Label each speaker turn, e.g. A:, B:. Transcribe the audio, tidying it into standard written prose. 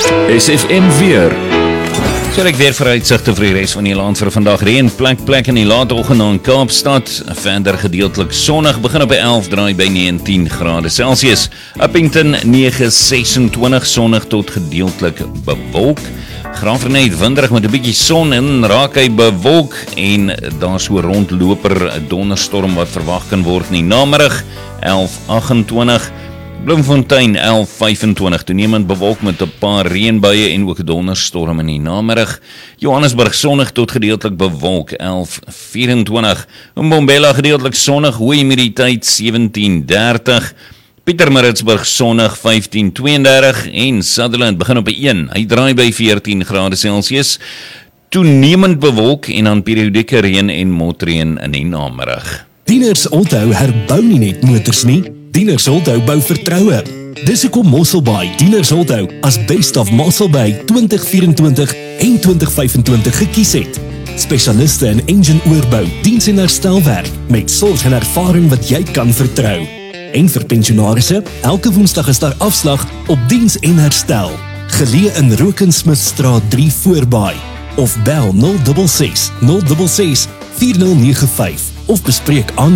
A: SFM weer. So ek weer vooruitsigte vir die res van die land vir vandag. Reën plek in die laatoggend in Kaapstad. Verder gedeeltelik sonnig, begin op 11, draai by 19 grade Celsius. Upington 9:26, sonnig tot gedeeltelik bewolk. Graafrenet winderig met 'n bietjie son en raak hy bewolk en daar so rondloper 'n donderstorm wat verwag kan word in die namiddag 11:28. Bloemfontein 11:25, toenemend bewolk met 'n paar reënbuie en ook 'n donderstorm in die namiddag. Johannesburg sonnig tot gedeeltelik bewolk 11:24. Mbombela gedeeltelik sonnig, hoë humiditeit 17:30. Pietermaritzburg sonnig 15:32 en Sutherland begin op 1. Hy draai by 14 grade Celsius. Toenemend bewolk en dan periodieke reën en motreën in die namiddag.
B: Dieners onthou herbou nie net motors nie. Dieners onthou bou vertroue. Dis hoekom Mosselbaai Dieners onthou as Best of Mosselbaai 2024 en 2025 gekies het. Spesialiste in engine oorbou, diens en herstelwerk met sorg en ervaring wat jy kan vertrou. En vir pensionarisse, elke Woensdag is daar afslag op diens en herstel. Geleë in Rokensmithstraat 3 voorbaai of bel 066 066 4095 of bespreek aan